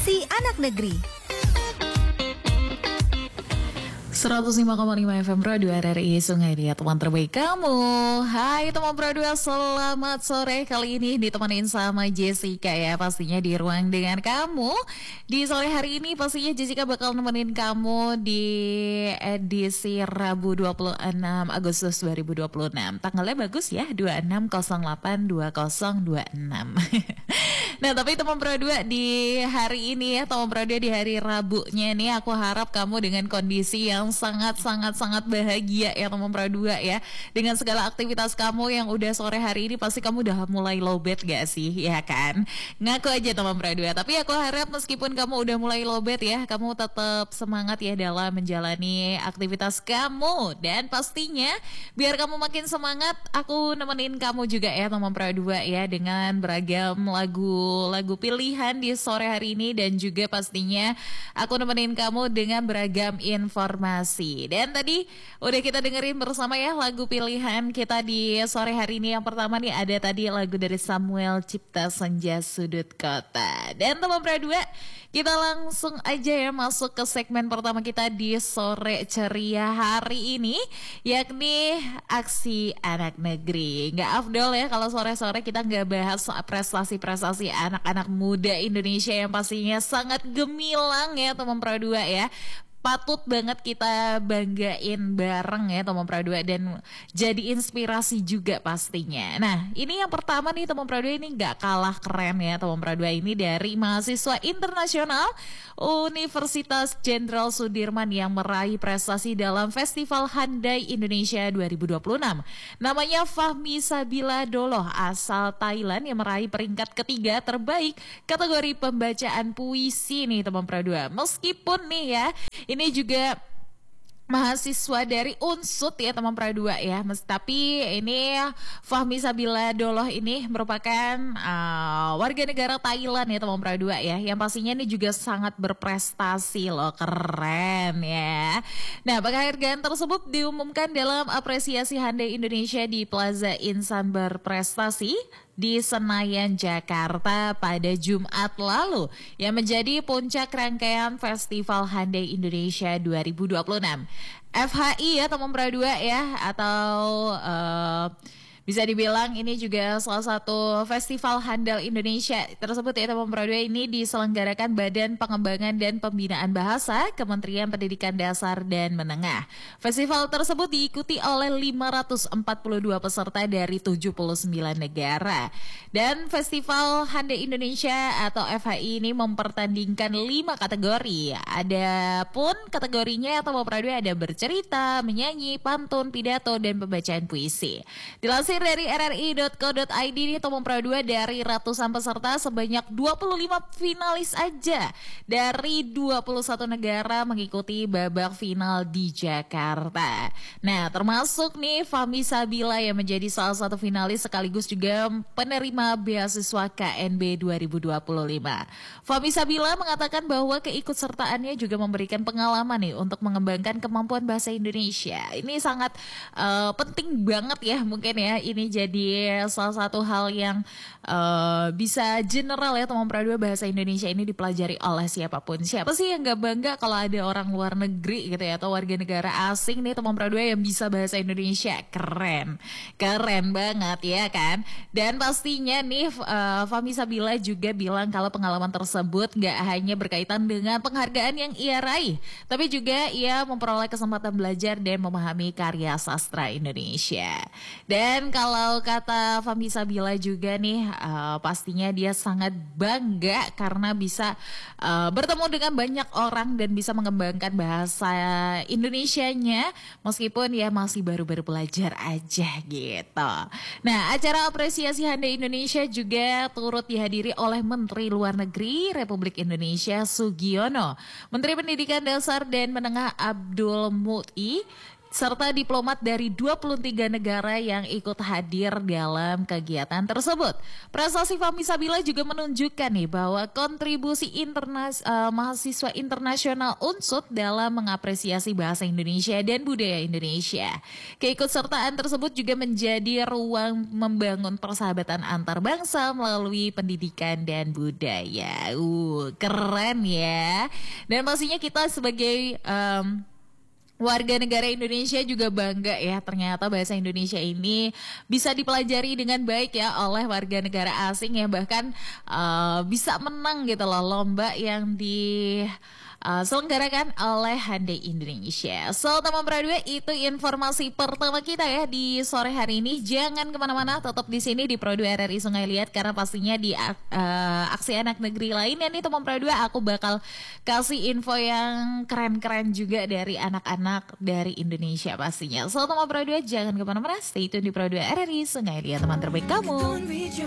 Inspirasi Anak Negeri. 105,5 FM Radio RRI Sungai Dia, teman terbaik kamu. Hai teman Pro 2, selamat sore. Kali ini ditemenin sama Jessica ya, pastinya di ruang dengan kamu. Di sore hari ini pastinya Jessica bakal nemenin kamu di edisi Rabu 26 Agustus 2026. Tanggalnya bagus ya, 26082026. Nah tapi teman Pro 2 di hari ini ya, teman Pro 2 di hari Rabunya nih, aku harap kamu dengan kondisi yang sangat bahagia ya teman Pro 2 ya. Dengan segala aktivitas kamu yang udah sore hari ini, pasti kamu udah mulai lowbat gak sih, ya kan? Ngaku aja teman Pro 2. Tapi aku harap meskipun kamu udah mulai lowbat ya, kamu tetap semangat ya dalam menjalani aktivitas kamu. Dan pastinya biar kamu makin semangat, aku nemenin kamu juga ya teman Pro 2 ya, dengan beragam lagu pilihan di sore hari ini. Dan juga pastinya aku nemenin kamu dengan beragam informasi. Dan tadi udah kita dengerin bersama ya lagu pilihan kita di sore hari ini. Yang pertama nih ada tadi lagu dari Samuel Cipta Senja Sudut Kota. Dan teman Pro 2, kita langsung aja ya masuk ke segmen pertama kita di sore ceria hari ini, yakni Aksi Anak Negeri. Nggak afdol ya kalau sore-sore kita nggak bahas prestasi-prestasi anak-anak muda Indonesia yang pastinya sangat gemilang ya teman Pro 2 ya. Patut banget kita banggain bareng ya teman Pro 2, dan jadi inspirasi juga pastinya. Nah ini yang pertama nih teman Pro 2, ini gak kalah keren ya teman Pro 2. Ini dari mahasiswa internasional Universitas Jenderal Sudirman yang meraih prestasi dalam Festival Handai Indonesia 2026. Namanya Fahmi Sabila Doloh, asal Thailand, yang meraih peringkat ketiga terbaik kategori pembacaan puisi nih teman Pro 2. Meskipun nih ya, ini juga mahasiswa dari Unsut ya teman Pro 2 ya. Tapi ini Fahmi Sabila Doloh ini merupakan warga negara Thailand ya teman Pro 2 ya, yang pastinya ini juga sangat berprestasi loh, keren ya. Nah penghargaan tersebut diumumkan dalam apresiasi Handai Indonesia di Plaza Insan Berprestasi di Senayan, Jakarta pada Jumat lalu, yang menjadi puncak rangkaian Festival Handai Indonesia 2026. FHI ya teman Pro 2 ya, atau bisa dibilang ini juga salah satu festival handal Indonesia tersebut ya teman Pro 2. Ini diselenggarakan Badan Pengembangan dan Pembinaan Bahasa Kementerian Pendidikan Dasar dan Menengah. Festival tersebut diikuti oleh 542 peserta dari 79 negara. Dan Festival Handai Indonesia atau FHI ini mempertandingkan 5 kategori. Ada pun kategorinya teman Pro 2, ada bercerita, menyanyi, pantun, pidato, dan pembacaan puisi. Dilansir dari rri.co.id nih teman Pro 2, dari ratusan peserta sebanyak 25 finalis aja dari 21 negara mengikuti babak final di Jakarta. Nah termasuk nih Fahmi Sabila yang menjadi salah satu finalis sekaligus juga penerima beasiswa KNB 2025. Fahmi Sabila mengatakan bahwa keikutsertaannya juga memberikan pengalaman nih untuk mengembangkan kemampuan bahasa Indonesia. Ini sangat penting banget ya mungkin ya. Ini jadi salah satu hal yang bisa general ya teman Pro 2, bahasa Indonesia ini dipelajari oleh siapapun. Siapa sih yang gak bangga kalau ada orang luar negeri gitu ya, atau warga negara asing nih teman Pro 2 yang bisa bahasa Indonesia. Keren banget ya kan. Dan pastinya nih Fahmi Sabila juga bilang kalau pengalaman tersebut gak hanya berkaitan dengan penghargaan yang ia raih, tapi juga ia memperoleh kesempatan belajar dan memahami karya sastra Indonesia. Dan kalau kata Fahmi Sabila juga nih, pastinya dia sangat bangga karena bisa bertemu dengan banyak orang dan bisa mengembangkan bahasa Indonesianya meskipun ya masih baru-baru belajar aja gitu. Nah acara apresiasi Handai Indonesia juga turut dihadiri oleh Menteri Luar Negeri Republik Indonesia Sugiono, Menteri Pendidikan Dasar dan Menengah Abdul Muti, serta diplomat dari 23 negara yang ikut hadir dalam kegiatan tersebut. Prestasi Fahmi Sabila juga menunjukkan nih bahwa kontribusi mahasiswa internasional UNSUD dalam mengapresiasi bahasa Indonesia dan budaya Indonesia. Keikutsertaan tersebut juga menjadi ruang membangun persahabatan antar bangsa melalui pendidikan dan budaya. Keren ya. Dan pastinya kita sebagai warga negara Indonesia juga bangga ya, ternyata bahasa Indonesia ini bisa dipelajari dengan baik ya oleh warga negara asing ya, bahkan bisa menang gitu loh lomba yang diselenggarakan oleh Handai Indonesia. So teman Pro 2, itu informasi pertama kita ya di sore hari ini. Jangan kemana-mana, tetap di sini di Pro 2 RRI Sungai Liat, karena pastinya di aksi anak negeri lainnya nih teman Pro 2, aku bakal kasih info yang keren-keren juga dari anak-anak dari Indonesia pastinya. So teman Pro 2, jangan kemana-mana, stay tune di Pro 2 RRI Sungai Liat, teman terbaik kamu.